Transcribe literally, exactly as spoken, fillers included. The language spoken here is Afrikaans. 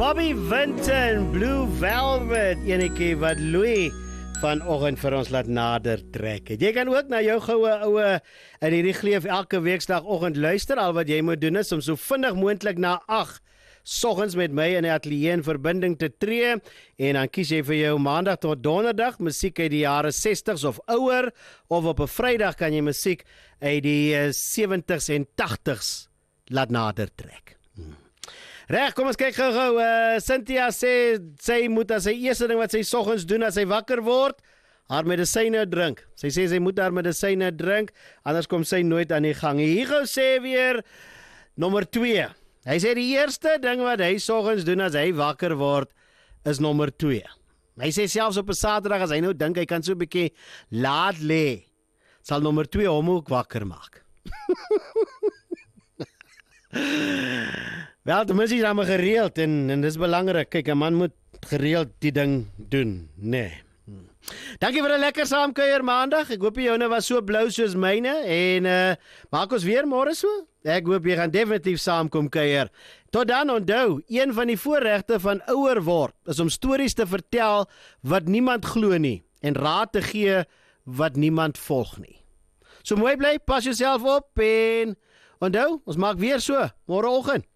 Bobby Vinton, Blue Velvet, enetjie wat Louis vanoggend vir ons laat nader trek. Jy kan ook na jou goue oue in hierdie gleef elke weekdagoggend luister. Al wat jy moet doen is om so vinnig moontlik na agt soggens met my in die ateljee in verbinding te tree en dan kies jy vir jou maandag tot donderdag musiek uit die jare sestig's of ouer, of op 'n Vrydag kan jy musiek uit die sewentig's en tagtig's laat nader trek. Hmm. Reg, kom ons kyk gou-gou. Uh, Cynthia sê sy moet as sy eerste ding wat sy soggens doen as sy wakker word, haar medisyne drink. Sy sê sy moet haar medisyne drink, anders kom sy nooit aan die gang. Hugo sê weer nommer twee. Hy sê die eerste ding wat hy soggens doen as hy wakker word is nommer twee. Hy sê selfs op 'n Saterdag as hy nou dink hy kan so 'n bietjie laat lê, sal nommer twee hom ook wakker maak. Wel, die mense is allemaal gereeld en, en dit is belangrik. Kyk, 'n man moet gereeld die ding doen, nee. Hmm. Dankie vir 'n lekker saamkuier maandag. Ek hoop joune was so blou soos myne en uh, maak ons weer môre so. Ek hoop jy gaan definitief saamkom kuier. Tot dan, onthou, een van die voorregte van ouer word is om stories te vertel wat niemand glo nie en raad te gee wat niemand volg nie. So mooi bly, pas jouself op en onthou, ons maak weer so môreoggend.